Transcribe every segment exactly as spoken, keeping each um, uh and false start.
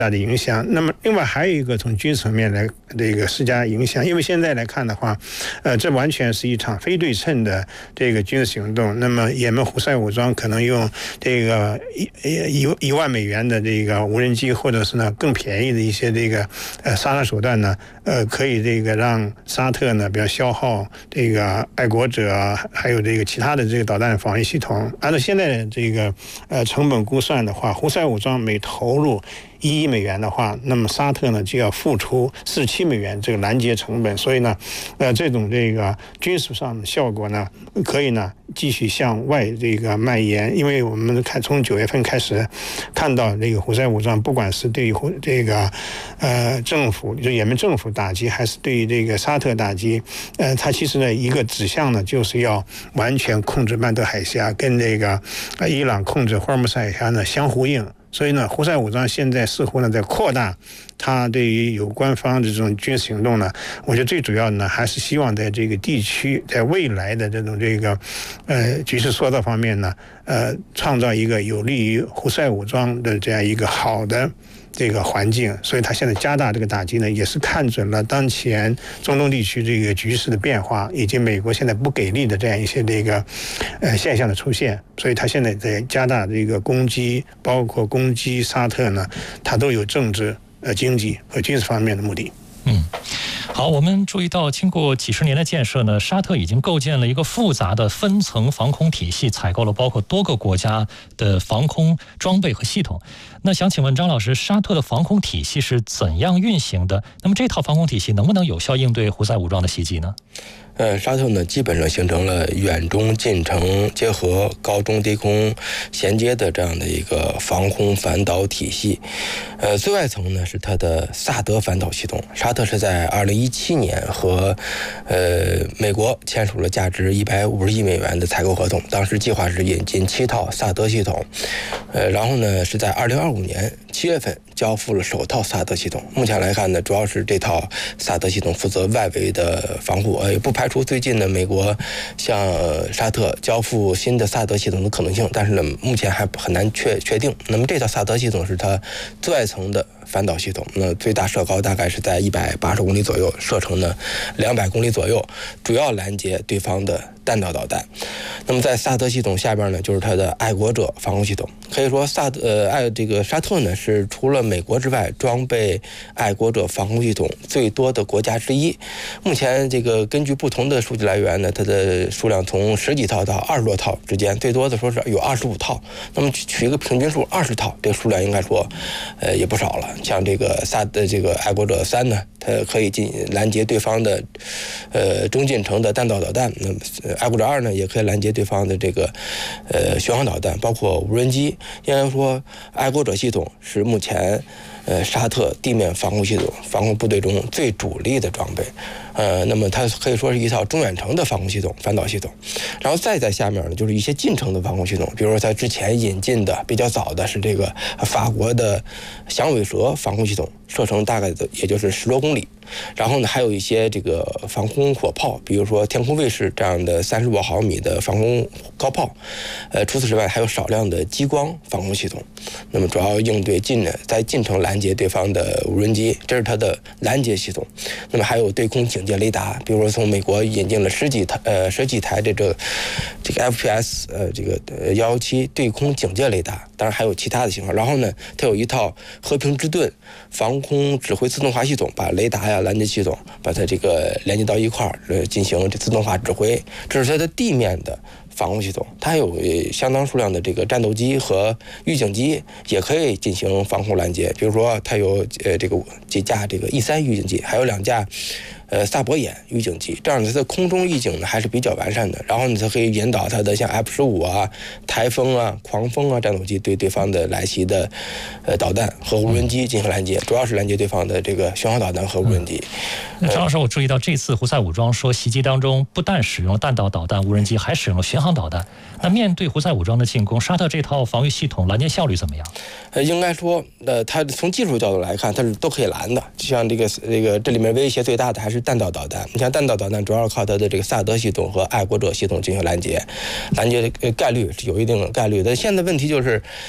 大的影响。那么另外还有一个从军事层面来这个施加影响，因为现在来看的话，呃，这完全是一场非对称的这个军事行动。那么也门胡塞武装可能用这个一一一万美元的这个无人机，或者是呢更便宜的一些这个呃杀伤手段呢，呃，可以这个让沙特呢，比较消耗这个爱国者还有这个其他的这个导弹防御系统。按照现在的这个呃成本估算的话，胡塞武装每投入一亿美元的话，那么沙特呢就要付出四十七美元这个拦截成本。所以呢，呃，这种这个军事上的效果呢，可以呢继续向外这个蔓延。因为我们看从九月份开始看到这个胡塞武装，不管是对于这个呃政府，就也门政府打击，还是对于这个沙特打击，呃，它其实呢一个指向呢就是要完全控制曼德海峡，跟这个呃伊朗控制霍尔木兹海峡呢相呼应。所以呢，胡塞武装现在似乎呢在扩大它对于有关方的这种军事行动呢。我觉得最主要呢还是希望在这个地区，在未来的这种这个呃局势塑造方面呢，呃，创造一个有利于胡塞武装的这样一个好的这个环境。所以他现在加大这个打击呢，也是看准了当前中东地区这个局势的变化，以及美国现在不给力的这样一些这个呃现象的出现。所以他现在在加大这个攻击，包括攻击沙特呢，他都有政治、呃经济和军事方面的目的。 嗯。好，我们注意到，经过几十年的建设呢，沙特已经构建了一个复杂的分层防空体系，采购了包括多个国家的防空装备和系统。那想请问张老师，沙特的防空体系是怎样运行的？那么这套防空体系能不能有效应对胡塞武装的袭击呢？ 呃，沙特呢基本上形成了远中近程结合、高中低空衔接的这样的一个防空反导体系。呃，最外层呢是它的萨德反导系统。沙特是在二零一七年和呃美国签署了价值一百五十亿美元的采购合同，当时计划是引进七套萨德系统。呃，然后呢是在二零二五年七月份交付了首套萨德系统。目前来看呢，主要是这套萨德系统负责外围的防护，呃，也不排除最近呢美国向沙特交付新的萨德系统的可能性，但是呢目前还很难确确定。那么这套萨德系统是它最外层的反导系统，那最大射高大概是在一百八十公里左右，射程呢两百公里左右，主要拦截对方的弹道导弹。那么在萨德系统下边呢，就是它的爱国者防空系统。可以说萨德呃爱这个沙特呢是除了美国之外装备爱国者防空系统最多的国家之一。目前这个根据不同的数据来源呢，它的数量从十几套到二十多套之间，最多的说是有二十五套。那么取一个平均数二十套，这个数量应该说呃也不少了。像这个萨的这个爱国者三呢，它可以进拦截对方的呃中近程的弹道导弹。那么爱国者二呢，也可以拦截对方的这个呃巡航导弹，包括无人机。应该说，爱国者系统是目前呃沙特地面防空系统防空部队中最主力的装备。呃，那么它可以说是一套中远程的防空系统、反导系统。然后再在下面呢，就是一些近程的防空系统，比如说它之前引进的比较早的是这个法国的响尾蛇防空系统，射程大概的也就是十多公里。然后呢，还有一些这个防空火炮，比如说天空卫士这样的三十五毫米的防空高炮。呃，除此之外，还有少量的激光防空系统。那么主要应对近在近程拦截对方的无人机，这是它的拦截系统。那么还有对空警戒雷达，比如说从美国引进了十几台呃十几台这个这个 F P S 呃这个呃幺幺七对空警戒雷达，当然还有其他的型号。然后呢，它有一套和平之盾防空指挥自动化系统，把雷达呀、拦截系统把它这个连接到一块儿，呃进行这自动化指挥。这是它的地面的防空系统，它还有相当数量的这个战斗机和预警机，也可以进行防空拦截。比如说，它有呃这个几架这个 E 三预警机，还有两架呃萨博眼预警机，这样它的空中预警呢还是比较完善的。然后呢，它可以引导它的像 F 十五啊、台风啊、狂风啊战斗机对对方的来袭的呃导弹和无人机进行拦截，主要是拦截对方的这个巡航导弹和无人机。 嗯、张老师，我注意到这次胡塞武装说袭击当中不但使用了弹道导弹、无人机，还使用了巡航导弹。那面对胡塞武装的进攻，沙特这套防御系统拦截效率怎么样？ 呃，应该说，呃，它从技术角度来看，它是都可以拦的。就像这个这个这里面威胁最大的还是弹道导弹。你像弹道导弹主要靠它的这个萨德系统和爱国者系统进行拦截，拦截的概率是有一定的概率的。现在问题就是，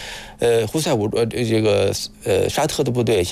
呃，胡塞武呃这个呃沙特的部队